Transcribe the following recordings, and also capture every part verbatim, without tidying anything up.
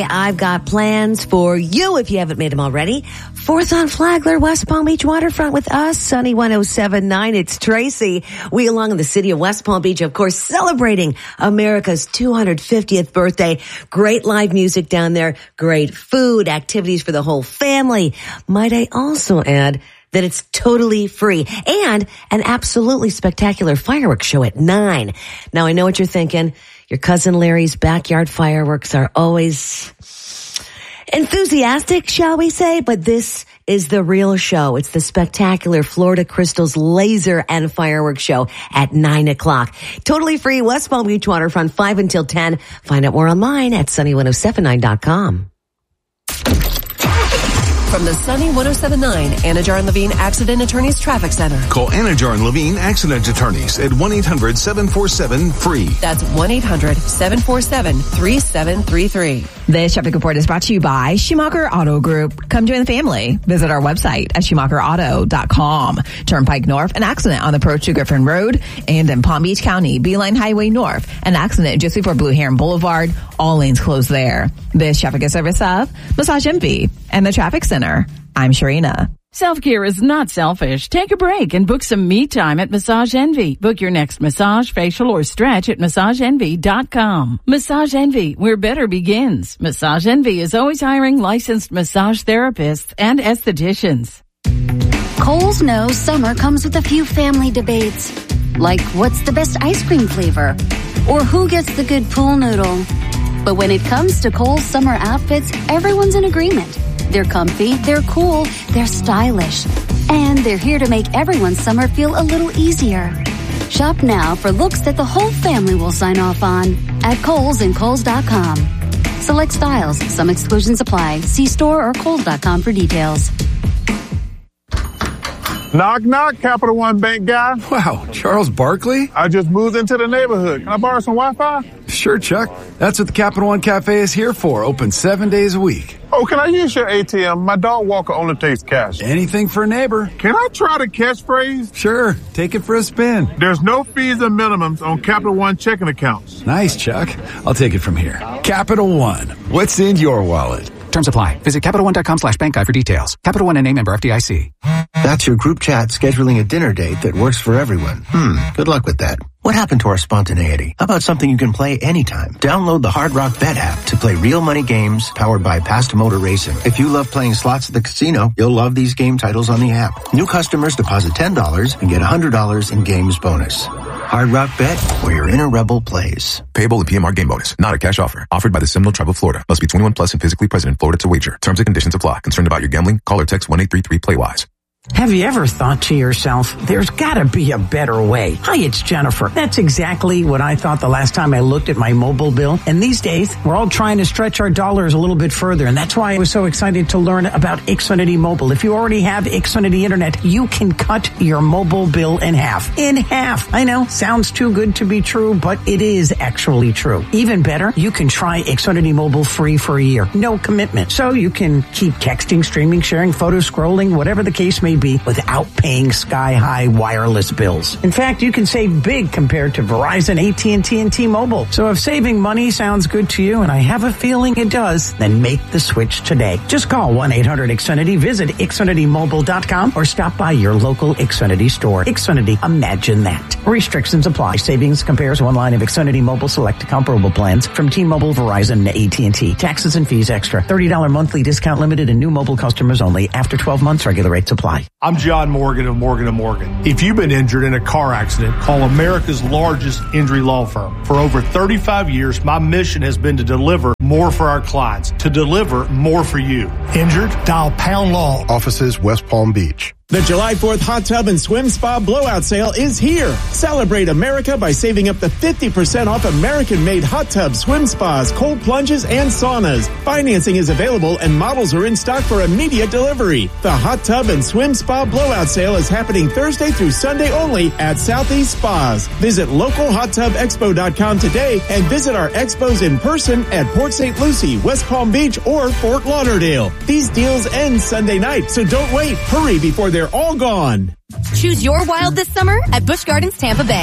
I've got plans for you if you haven't made them already. Fourth on Flagler, West Palm Beach waterfront with us, Sunny one oh seven point nine. It's Tracy. We along in the city of West Palm Beach, of course, celebrating America's two hundred fiftieth birthday. Great live music down there, great food, activities for the whole family. Might I also add that it's totally free and an absolutely spectacular fireworks show at nine. Now, I know what you're thinking. Your cousin Larry's backyard fireworks are always enthusiastic, shall we say, but this is the real show. It's the spectacular Florida Crystals Laser and Fireworks Show at nine o'clock. Totally free, West Palm Beach waterfront, five until ten. Find out more online at sunny one oh seven nine dot com. From the Sunny one oh seven point nine Anajar and Levine Accident Attorneys Traffic Center. Call Anajar and Levine Accident Attorneys at one eight hundred seven four seven free. That's one eight hundred seven four seven three seven three three. This traffic report is brought to you by Schumacher Auto Group. Come join the family. Visit our website at schumacher auto dot com. Turnpike North, an accident on the approach to Griffin Road. And in Palm Beach County, Beeline Highway North, an accident just before Blue Heron Boulevard. All lanes closed there. This traffic is service of Massage Envy and the Traffic Center. I'm Sharina. Self-care is not selfish. Take a break and book some me time at Massage Envy. Book your next massage, facial, or stretch at massage envy dot com. Massage Envy, where better begins. Massage Envy is always hiring licensed massage therapists and estheticians. Kohl's knows summer comes with a few family debates. Like, what's the best ice cream flavor? Or who gets the good pool noodle? But when it comes to Kohl's summer outfits, everyone's in agreement. They're comfy, they're cool, they're stylish. And they're here to make everyone's summer feel a little easier. Shop now for looks that the whole family will sign off on at Kohl's and Kohl's dot com. Select styles. Some exclusions apply. See store or Kohl's dot com for details. Knock, knock, Capital One Bank guy. Wow, Charles Barkley? I just moved into the neighborhood. Can I borrow some Wi-Fi? Sure, Chuck. That's what the Capital One Cafe is here for. Open seven days a week. Oh, can I use your A T M? My dog walker only takes cash. Anything for a neighbor. Can I try the catchphrase? Sure. Take it for a spin. There's no fees and minimums on Capital One checking accounts. Nice, Chuck. I'll take it from here. Capital One. What's in your wallet? Terms apply. Visit Capital One dot com slash bank guide for details. Capital One and name member F D I C. That's your group chat scheduling a dinner date that works for everyone. Hmm, good luck with that. What happened to our spontaneity? How about something you can play anytime? Download the Hard Rock Bet app to play real money games powered by Past Motor Racing. If you love playing slots at the casino, you'll love these game titles on the app. New customers deposit ten dollars and get one hundred dollars in games bonus. Hard Rock Bet, where your inner rebel plays. Payable in P M R game bonus, not a cash offer. Offered by the Seminole Tribe of Florida. Must be twenty-one plus and physically present in Florida to wager. Terms and conditions apply. Concerned about your gambling? Call or text one eight three three play wise. Have you ever thought to yourself, there's gotta be a better way? Hi, it's Jennifer. That's exactly what I thought the last time I looked at my mobile bill. And these days, we're all trying to stretch our dollars a little bit further. And that's why I was so excited to learn about Xfinity Mobile. If you already have Xfinity Internet, you can cut your mobile bill in half. In half. I know, sounds too good to be true, but it is actually true. Even better, you can try Xfinity Mobile free for a year. No commitment. So you can keep texting, streaming, sharing, photo scrolling, whatever the case may be, without paying sky-high wireless bills. In fact, you can save big compared to Verizon, A T and T, and T-Mobile. So if saving money sounds good to you, and I have a feeling it does, then make the switch today. Just call one eight hundred X Finity, visit Xfinity Mobile dot com, or stop by your local Xfinity store. Xfinity, imagine that. Restrictions apply. Savings compares one line of Xfinity Mobile select comparable plans from T-Mobile, Verizon, and A T and T. Taxes and fees extra. thirty dollars monthly discount limited and new mobile customers only. After twelve months, regular rates apply. I'm John Morgan of Morgan and Morgan. If you've been injured in a car accident, call America's largest injury law firm. For over thirty-five years, my mission has been to deliver more for our clients, to deliver more for you. Injured? Dial Pound Law. Offices, West Palm Beach. The July fourth Hot Tub and Swim Spa Blowout Sale is here. Celebrate America by saving up to fifty percent off American-made hot tubs, swim spas, cold plunges, and saunas. Financing is available and models are in stock for immediate delivery. The Hot Tub and Swim Spa Blowout Sale is happening Thursday through Sunday only at Southeast Spas. Visit local hot tub expo dot com today and visit our expos in person at Port Saint Lucie, West Palm Beach, or Fort Lauderdale. These deals end Sunday night, so don't wait. Hurry before they're They're all gone. Choose your wild this summer at Busch Gardens Tampa Bay.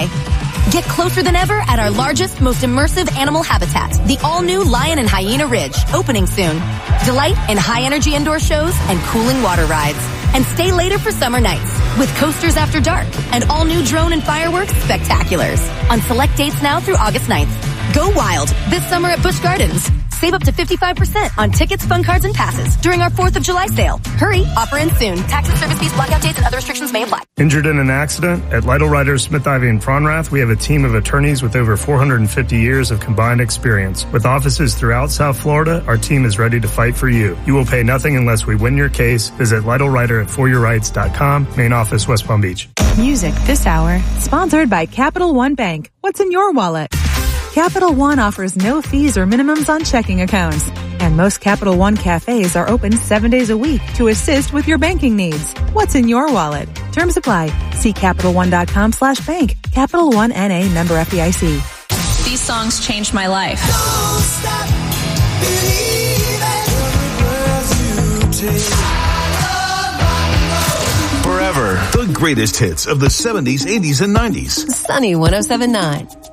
Get closer than ever at our largest, most immersive animal habitat, the all-new Lion and Hyena Ridge, opening soon. Delight in high-energy indoor shows and cooling water rides. And stay later for summer nights with coasters after dark and all-new drone and fireworks spectaculars on select dates now through August ninth. Go wild this summer at Busch Gardens. Save up to fifty-five percent on tickets, fun cards, and passes during our fourth of July sale. Hurry, offer ends soon. Taxes, service fees, blackout dates, and other restrictions may apply. Injured in an accident? At Lytle Writers, Smith, Ivey, and Fronrath, we have a team of attorneys with over four hundred fifty years of combined experience. With offices throughout South Florida, our team is ready to fight for you. You will pay nothing unless we win your case. Visit Lytle Writer at for your rights dot com. Main office, West Palm Beach. Music this hour, sponsored by Capital One Bank. What's in your wallet? Capital One offers no fees or minimums on checking accounts. And most Capital One cafes are open seven days a week to assist with your banking needs. What's in your wallet? Terms apply. See CapitalOne.com slash bank. Capital One N A member F D I C. These songs changed my life. Don't stop believing. Forever, the greatest hits of the seventies, eighties, and nineties. Sunny one oh seven point nine.